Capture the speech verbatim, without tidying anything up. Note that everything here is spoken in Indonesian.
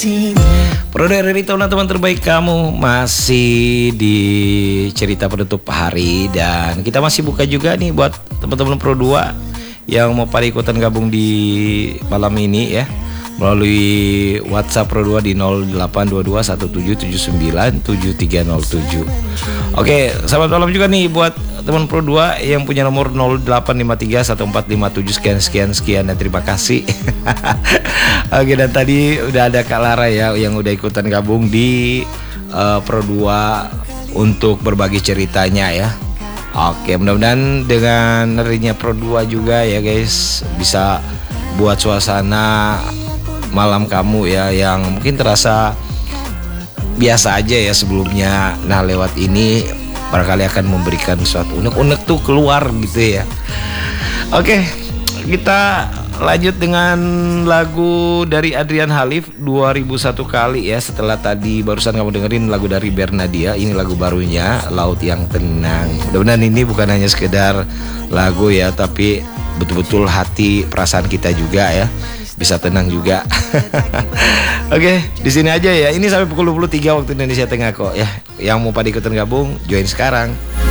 Pro dari teman terbaik kamu masih di cerita penutup hari, dan kita masih buka juga nih buat teman-teman Pro dua yang mau pada ikutan gabung di malam ini ya, melalui WhatsApp Pro dua di nol delapan dua dua satu tujuh tujuh sembilan tujuh tiga nol tujuh. Oke, selamat malam juga nih buat teman Pro dua yang punya nomor nol delapan lima tiga satu empat lima tujuh sekian sekian sekian, dan terima kasih. Oke, dan tadi udah ada Kak Lara ya yang udah ikutan gabung di uh, Pro dua untuk berbagi ceritanya ya. Oke, mudah-mudahan dengan harinya Pro dua juga ya guys, bisa buat suasana malam kamu ya yang mungkin terasa biasa aja ya sebelumnya. Nah, lewat ini barangkali akan memberikan sesuatu unek-unek tuh keluar gitu ya. Oke, kita lanjut dengan lagu dari Adrian Halif, dua ribu satu kali ya. Setelah tadi barusan kamu dengerin lagu dari Bernadia, ini lagu barunya Laut yang Tenang. Mudah-mudahan ini bukan hanya sekedar lagu ya, tapi betul-betul hati perasaan kita juga ya bisa tenang juga. Oke, di sini aja ya. Ini sampai pukul dua puluh tiga waktu Indonesia Tengah kok ya. Yang mau pada ikutan gabung, join sekarang.